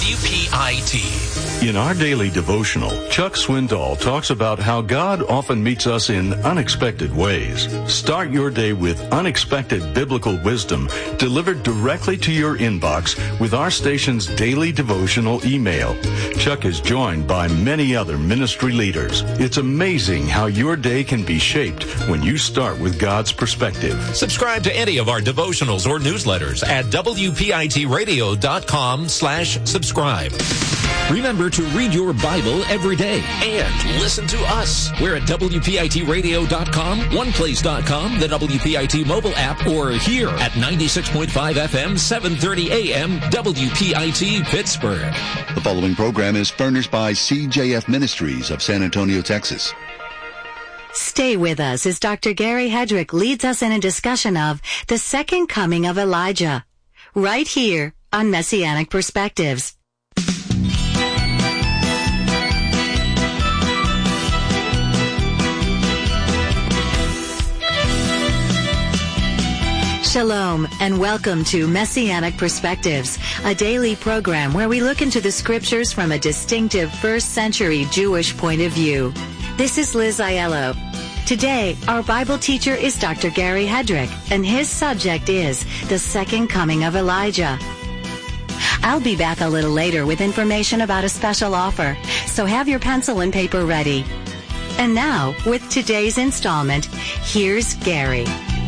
WPIT. In our daily devotional, Chuck Swindoll talks about how God often meets us in unexpected ways. Start your day with unexpected biblical wisdom delivered directly to your inbox with our station's daily devotional email. Chuck is joined by many other ministry leaders. It's amazing how your day can be shaped when you start with God's perspective. Subscribe to any of our devotionals or newsletters at WPITradio.com/subscribe. Remember to read your Bible every day and listen to us. We're at WPITradio.com, OnePlace.com, the WPIT mobile app, or here at 96.5 FM, 730 AM, WPIT Pittsburgh. The following program is furnished by CJF Ministries of San Antonio, Texas. Stay with us as Dr. Gary Hedrick leads us in a discussion of the second coming of Elijah, right here on Messianic Perspectives. Shalom and welcome to Messianic Perspectives, a daily program where we look into the scriptures from a distinctive first-century Jewish point of view. This is Liz Aiello. Today, our Bible teacher is Dr. Gary Hedrick, and his subject is the second coming of Elijah. I'll be back a little later with information about a special offer, so have your pencil and paper ready. And now, with today's installment, here's Gary.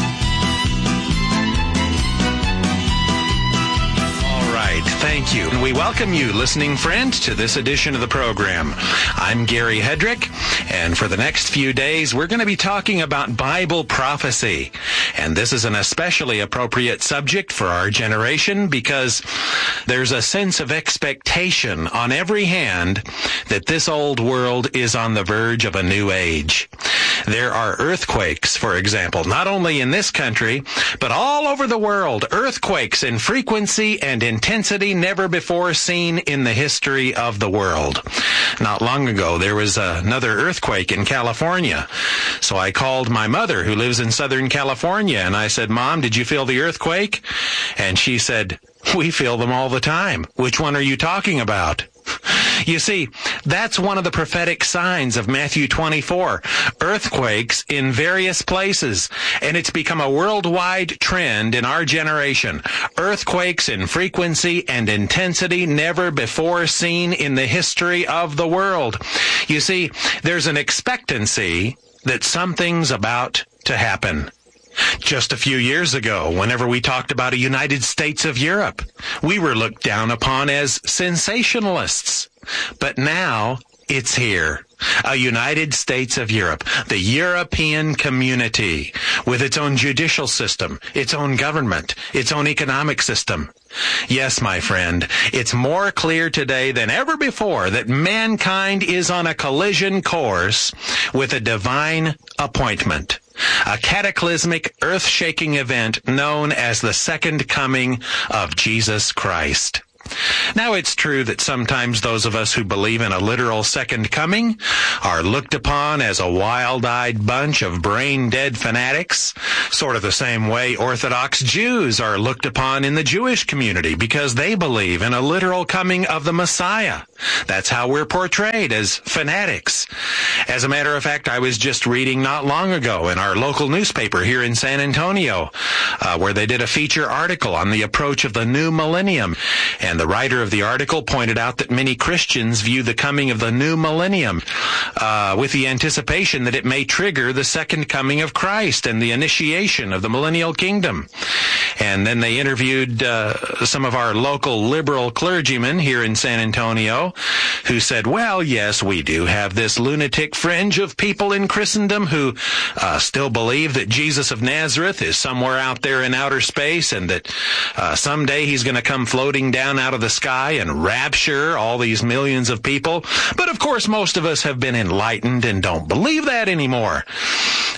Thank you. We welcome you, listening friend, to this edition of the program. I'm Gary Hedrick, and for the next few days, we're going to be talking about Bible prophecy. And this is an especially appropriate subject for our generation because there's a sense of expectation on every hand that this old world is on the verge of a new age. There are earthquakes, for example, not only in this country, but all over the world. Earthquakes in frequency and intensity never before seen in the history of the world. Not long ago, there was another earthquake in California. So I called my mother, who lives in Southern California, and I said, "Mom, did you feel the earthquake?" And she said, "We feel them all the time. Which one are you talking about?" You see, that's one of the prophetic signs of Matthew 24, earthquakes in various places, and it's become a worldwide trend in our generation. Earthquakes in frequency and intensity never before seen in the history of the world. You see, there's an expectancy that something's about to happen. Just a few years ago, whenever we talked about a United States of Europe, we were looked down upon as sensationalists. But now, it's here. A United States of Europe, the European community, with its own judicial system, its own government, its own economic system. Yes, my friend, it's more clear today than ever before that mankind is on a collision course with a divine appointment. A cataclysmic, earth-shaking event known as the second coming of Jesus Christ. Now, it's true that sometimes those of us who believe in a literal second coming are looked upon as a wild-eyed bunch of brain-dead fanatics, sort of the same way Orthodox Jews are looked upon in the Jewish community because they believe in a literal coming of the Messiah. That's how we're portrayed, as fanatics. As a matter of fact, I was just reading not long ago in our local newspaper here in San Antonio, where they did a feature article on the approach of the new millennium. And the writer of the article pointed out that many Christians view the coming of the new millennium with the anticipation that it may trigger the second coming of Christ and the initiation of the millennial kingdom. And then they interviewed some of our local liberal clergymen here in San Antonio who said, well, yes, we do have this lunatic fringe of people in Christendom who still believe that Jesus of Nazareth is somewhere out there in outer space and that someday he's going to come floating down out of the sky and rapture all these millions of people. But of course, most of us have been enlightened and don't believe that anymore.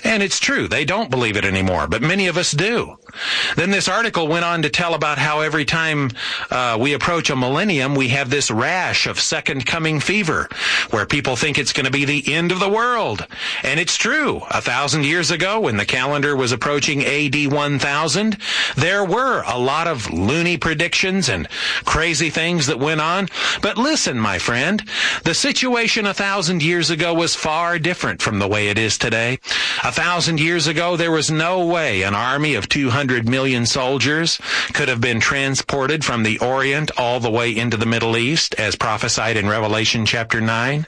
And it's true, they don't believe it anymore, but many of us do. Then this article went on to tell about how every time we approach a millennium, we have this rash of second coming fever, where people think it's going to be the end of the world. And it's true. 1,000 years ago, when the calendar was approaching AD 1000, there were a lot of loony predictions and crazy things that went on. But listen, my friend, the situation 1,000 years ago was far different from the way it is today. 1,000 years ago, there was no way an army of 200 million soldiers could have been transported from the Orient all the way into the Middle East, as prophesied in Revelation chapter 9.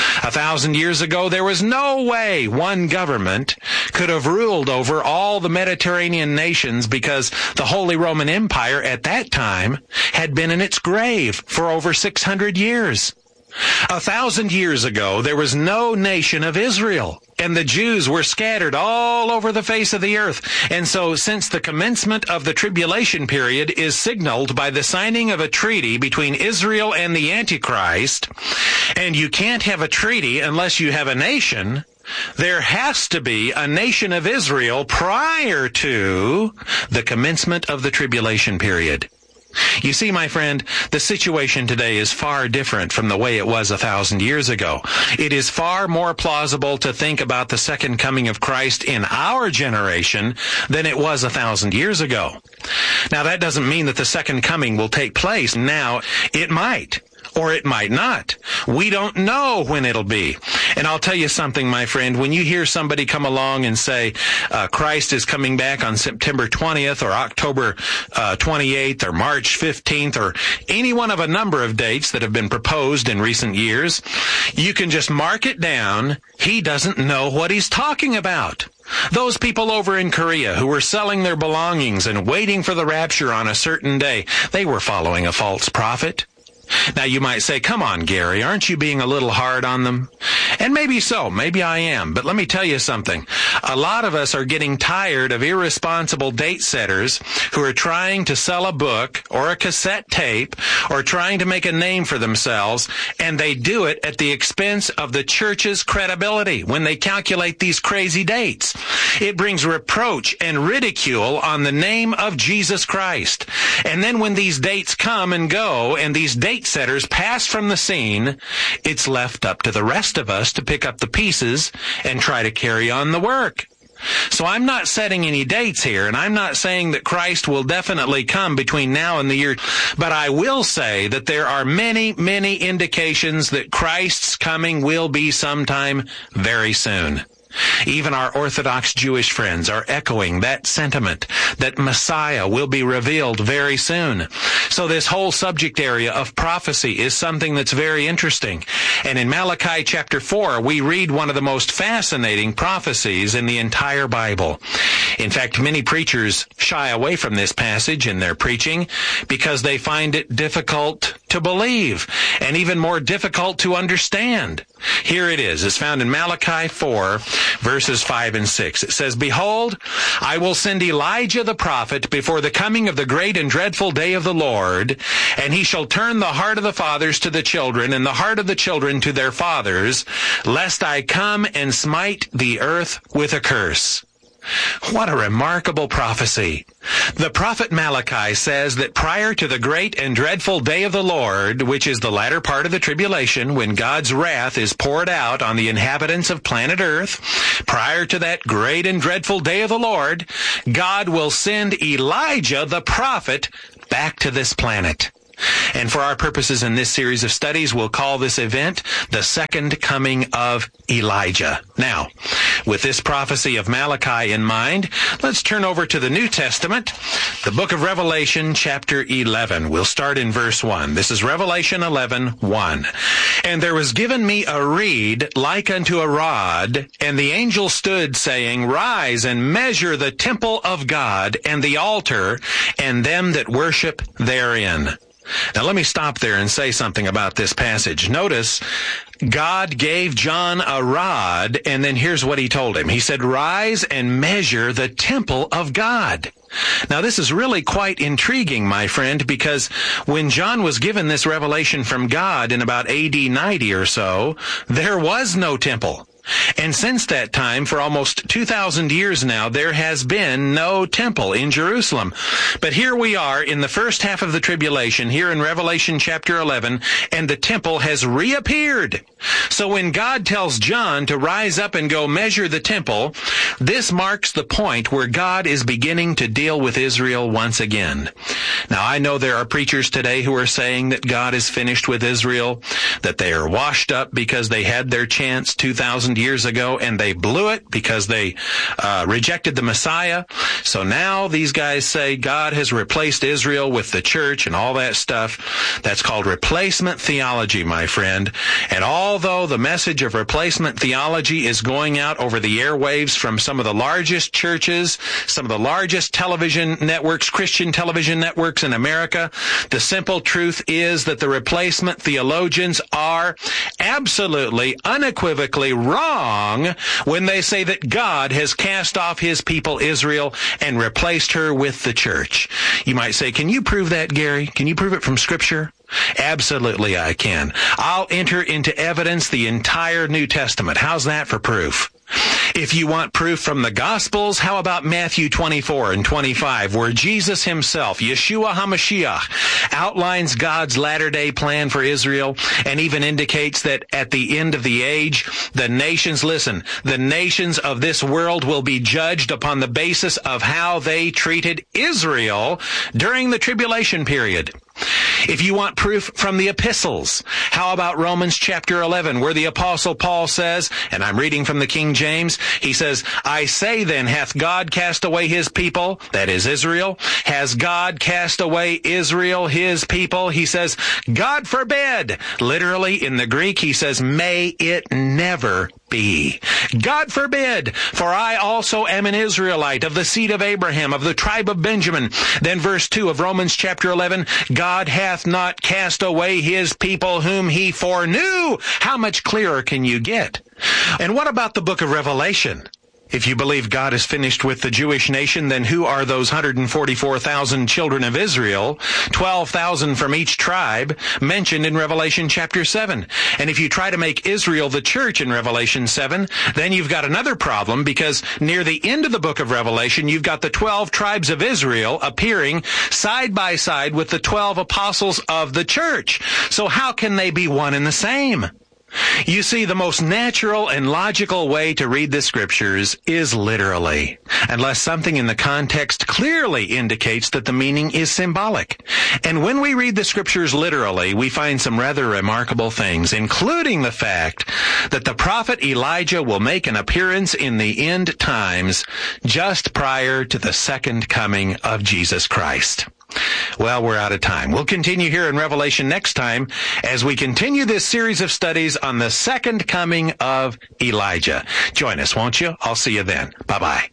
1,000 years ago, there was no way one government could have ruled over all the Mediterranean nations, because the Holy Roman Empire at that time had been in its grave for over 600 years. 1,000 years ago, there was no nation of Israel, and the Jews were scattered all over the face of the earth. And so, since the commencement of the tribulation period is signaled by the signing of a treaty between Israel and the Antichrist, and you can't have a treaty unless you have a nation, there has to be a nation of Israel prior to the commencement of the tribulation period. You see, my friend, the situation today is far different from the way it was 1,000 years ago. It is far more plausible to think about the second coming of Christ in our generation than it was 1,000 years ago. Now, that doesn't mean that the second coming will take place now. It might. Or it might not. We don't know when it'll be. And I'll tell you something, my friend, when you hear somebody come along and say, Christ is coming back on September 20th or October 28th or March 15th or any one of a number of dates that have been proposed in recent years, you can just mark it down. He doesn't know what he's talking about. Those people over in Korea who were selling their belongings and waiting for the rapture on a certain day, they were following a false prophet. Now, you might say, come on, Gary, aren't you being a little hard on them? And maybe so, maybe I am, but let me tell you something. A lot of us are getting tired of irresponsible date setters who are trying to sell a book or a cassette tape or trying to make a name for themselves, and they do it at the expense of the church's credibility when they calculate these crazy dates. It brings reproach and ridicule on the name of Jesus Christ. And then when these dates come and go and these date setters pass from the scene, it's left up to the rest of us to pick up the pieces and try to carry on the work. So I'm not setting any dates here, and I'm not saying that Christ will definitely come between now and the year, but I will say that there are many, many indications that Christ's coming will be sometime very soon. Even our Orthodox Jewish friends are echoing that sentiment that Messiah will be revealed very soon. So this whole subject area of prophecy is something that's very interesting. And in Malachi chapter 4, we read one of the most fascinating prophecies in the entire Bible. In fact, many preachers shy away from this passage in their preaching because they find it difficult to believe and even more difficult to understand. Here it is. It's found in Malachi 4, verses 5 and 6. It says, "Behold, I will send Elijah the prophet before the coming of the great and dreadful day of the Lord, and he shall turn the heart of the fathers to the children, and the heart of the children to their fathers, lest I come and smite the earth with a curse." What a remarkable prophecy. The prophet Malachi says that prior to the great and dreadful day of the Lord, which is the latter part of the tribulation, when God's wrath is poured out on the inhabitants of planet Earth, prior to that great and dreadful day of the Lord, God will send Elijah the prophet back to this planet. And for our purposes in this series of studies, we'll call this event the second coming of Elijah. Now, with this prophecy of Malachi in mind, let's turn over to the New Testament, the book of Revelation, chapter 11. We'll start in verse 1. This is Revelation 11:1. "And there was given me a reed like unto a rod, and the angel stood, saying, Rise and measure the temple of God, and the altar, and them that worship therein." Now let me stop there and say something about this passage. Notice, God gave John a rod, and then here's what he told him. He said, "Rise and measure the temple of God." Now this is really quite intriguing, my friend, because when John was given this revelation from God in about AD 90 or so, there was no temple. And since that time, for almost 2,000 years now, there has been no temple in Jerusalem. But here we are in the first half of the tribulation, here in Revelation chapter 11, and the temple has reappeared. So when God tells John to rise up and go measure the temple, this marks the point where God is beginning to deal with Israel once again. Now, I know there are preachers today who are saying that God is finished with Israel, that they are washed up because they had their chance 2,000 years ago and they blew it because they rejected the Messiah. So now these guys say God has replaced Israel with the church and all that stuff. That's called replacement theology, my friend. And although the message of replacement theology is going out over the airwaves from some of the largest churches, some of the largest television networks, Christian television networks in America, the simple truth is that the replacement theologians are absolutely, unequivocally wrong when they say that God has cast off his people Israel and replaced her with the church. You might say, can you prove that, Gary? Can you prove it from Scripture? Absolutely I can. I'll enter into evidence the entire New Testament. How's that for proof? If you want proof from the Gospels, how about Matthew 24 and 25, where Jesus himself, Yeshua HaMashiach, outlines God's latter-day plan for Israel and even indicates that at the end of the age, the nations, listen, the nations of this world will be judged upon the basis of how they treated Israel during the tribulation period. If you want proof from the epistles, how about Romans chapter 11, where the Apostle Paul says, and I'm reading from the King James, he says, I say then, hath God cast away his people, that is Israel? Has God cast away Israel, his people? He says, God forbid. Literally, in the Greek, he says, may it never be. God forbid, for I also am an Israelite of the seed of Abraham, of the tribe of Benjamin. Then verse 2 of Romans chapter 11, God hath not cast away his people whom he foreknew. How much clearer can you get? And what about the book of Revelation? If you believe God is finished with the Jewish nation, then who are those 144,000 children of Israel, 12,000 from each tribe, mentioned in Revelation chapter 7? And if you try to make Israel the church in Revelation 7, then you've got another problem, because near the end of the book of Revelation, you've got the 12 tribes of Israel appearing side by side with the 12 apostles of the church. So how can they be one and the same? You see, the most natural and logical way to read the Scriptures is literally, unless something in the context clearly indicates that the meaning is symbolic. And when we read the Scriptures literally, we find some rather remarkable things, including the fact that the prophet Elijah will make an appearance in the end times just prior to the second coming of Jesus Christ. Well, we're out of time. We'll continue here in Revelation next time as we continue this series of studies on the second coming of Elijah. Join us, won't you? I'll see you then. Bye-bye.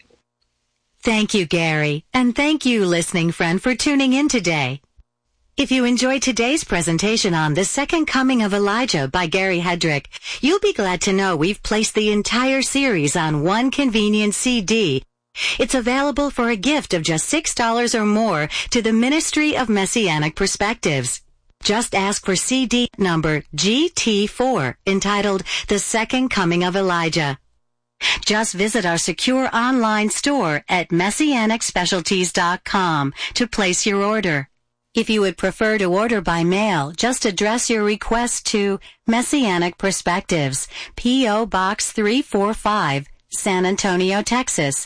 Thank you, Gary. And thank you, listening friend, for tuning in today. If you enjoyed today's presentation on The Second Coming of Elijah by Gary Hedrick, you'll be glad to know we've placed the entire series on one convenient CD. It's available for a gift of just $6 or more to the Ministry of Messianic Perspectives. Just ask for CD number GT4, entitled The Second Coming of Elijah. Just visit our secure online store at MessianicSpecialties.com to place your order. If you would prefer to order by mail, just address your request to Messianic Perspectives, P.O. Box 345, San Antonio, Texas,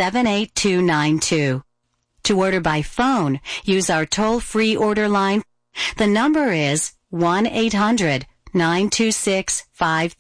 78292. To order by phone, use our toll-free order line. The number is 1-800-926-53